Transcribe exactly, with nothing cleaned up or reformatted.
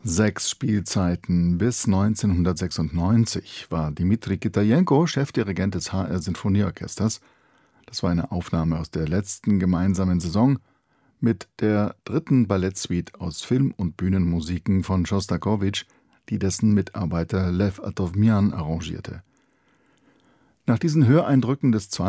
Sechs Spielzeiten bis neunzehnhundertsechsundneunzig war Dmitri Kitajenko Chefdirigent des H R-Sinfonieorchesters. Das war eine Aufnahme aus der letzten gemeinsamen Saison mit der dritten Ballettsuite aus Film- und Bühnenmusiken von Schostakowitsch, die dessen Mitarbeiter Lew Atowmian arrangierte. Nach diesen Höreindrücken des